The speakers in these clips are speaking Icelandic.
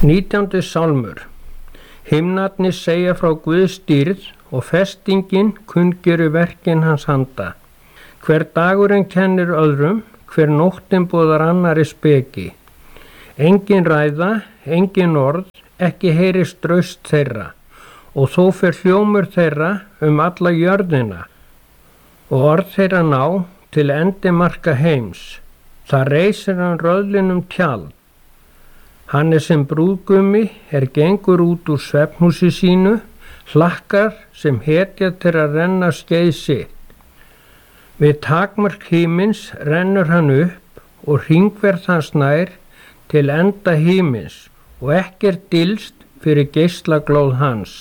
19. sálmur. Himnarnir segja frá Guðs dýrð og festingin kunngerir verkin hans handa. Hver dagurinn kennir öðrum, hver nóttin boðar annari speki. Engin ræða, engin orð, ekki heyrist draust þeirra, og þó fer hljómur þeirra alla jörðina, og orð þeirra ná til endimarka heims. Það reisir hann röðlinum tjald. Hann sem brúðgumi gengur út úr svefnhúsi sínu, hlakkar sem hetja til að renna skeið sitt. Við takmark himins rennur hann upp og hringverð hans nær til enda himins og ekkert dylst fyrir geislaglóð hans.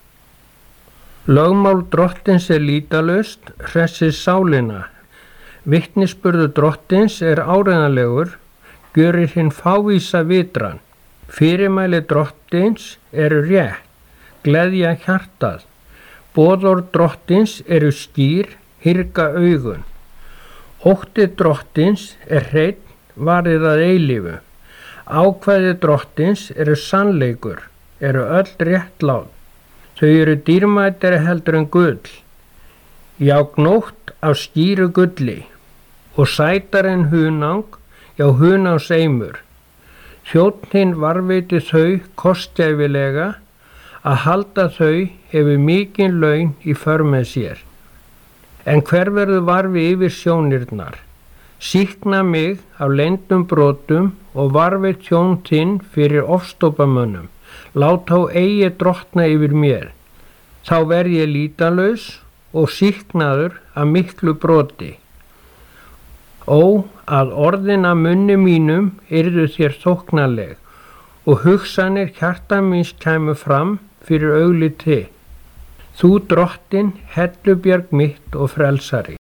Lögmál drottins lýtalaust, hressir sálina. Vitnisburður drottins áreiðanlegur, gjörir hinn fávísa vitran. Fyrirmæli drottins rétt, gleðja hjartað. Boðorð drottins skýr, hyrga augun. Ótti drottins hreinn, varið að eilífu. Ákvæði drottins sannleikur, öll réttlát. Þau dýrmætari heldur en gull. Já, gnótt af skýru gulli, og sætar en hunang, já hunangs eimur. Þjónninn varveiti þau kostgæfilega, að halda þau hefur mikinn laun í för með sér. En hver verður varfi yfir sjónirnar? Sýkna mig af leyndum brotum og varfi tjón þinn fyrir ofstópamönnum. Lát þá eigi drottna yfir mér. Þá verð ég lýtalaus og sýknaður af miklu broti. Ó, að orðin af munni mínum yrðu þér þóknanleg og hugsanir hjarta míns kæmu fram fyrir augliti. Þú drottin, hellubjarg mitt og frelsari.